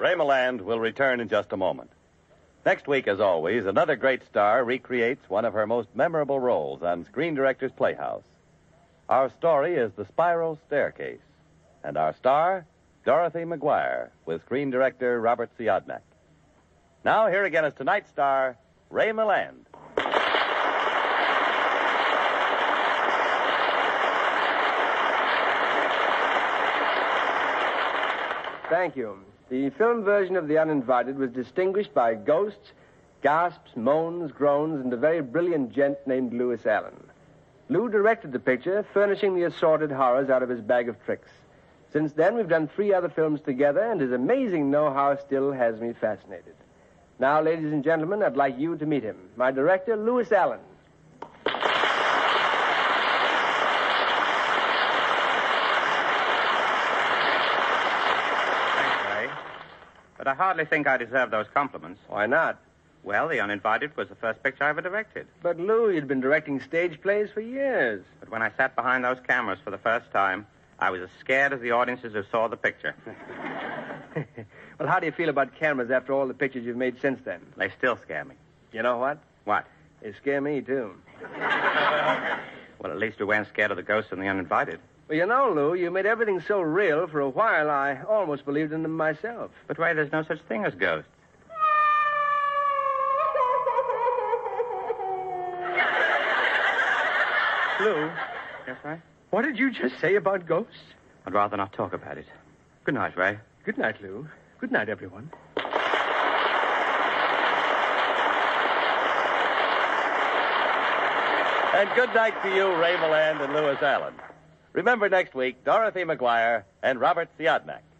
Ray Milland will return in just a moment. Next week, as always, another great star recreates one of her most memorable roles on Screen Director's Playhouse. Our story is The Spiral Staircase, and our star, Dorothy McGuire, with screen director Robert Siodmak. Now, here again is tonight's star, Ray Milland. Thank you. The film version of The Uninvited was distinguished by ghosts, gasps, moans, groans, and a very brilliant gent named Lewis Allen. Lou directed the picture, furnishing the assorted horrors out of his bag of tricks. Since then, we've done 3 other films together, and his amazing know-how still has me fascinated. Now, ladies and gentlemen, I'd like you to meet him. My director, Lewis Allen. Thanks, Ray. But I hardly think I deserve those compliments. Why not? Well, The Uninvited was the first picture I ever directed. But, Lou, you'd been directing stage plays for years. But when I sat behind those cameras for the first time, I was as scared as the audiences who saw the picture. Well, how do you feel about cameras after all the pictures you've made since then? They still scare me. You know what? What? They scare me, too. Well, at least we weren't scared of the ghosts and the uninvited. Well, you know, Lou, you made everything so real, for a while I almost believed in them myself. But, Ray, there's no such thing as ghosts. Lou, Yes, Ray? what did you just say about ghosts? I'd rather not talk about it. Good night, Ray. Good night, Lou. Good night, everyone. And good night to you, Ray Milland and Lewis Allen. Remember next week, Dorothy McGuire and Robert Siodmak.